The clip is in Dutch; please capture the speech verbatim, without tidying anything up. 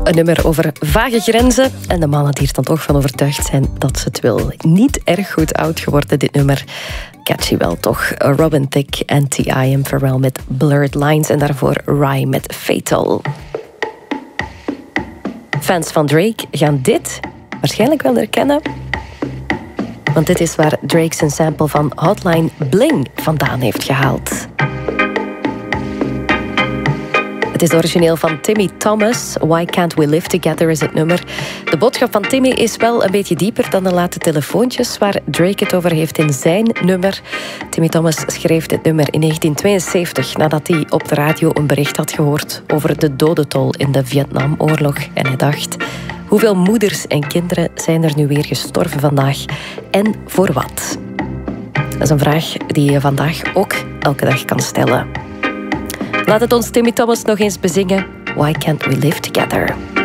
Een nummer over vage grenzen. En de mannen die er dan toch van overtuigd zijn dat ze het wil. Niet erg goed oud geworden, dit nummer. Catchy wel toch. Robin Thicke en T I en Pharrell met Blurred Lines. En daarvoor Rye met Fatal. Fans van Drake gaan dit waarschijnlijk wel herkennen. Want dit is waar Drake zijn sample van Hotline Bling vandaan heeft gehaald. Het is origineel van Timmy Thomas. Why Can't We Live Together is het nummer. De boodschap van Timmy is wel een beetje dieper dan de late telefoontjes waar Drake het over heeft in zijn nummer. Timmy Thomas schreef dit nummer in negentien tweeënzeventig nadat hij op de radio een bericht had gehoord over de dodentol in de Vietnamoorlog. En hij dacht, hoeveel moeders en kinderen zijn er nu weer gestorven vandaag? En voor wat? Dat is een vraag die je vandaag ook elke dag kan stellen. Laat het ons Timmy Thomas nog eens bezingen. Why Can't We Live Together?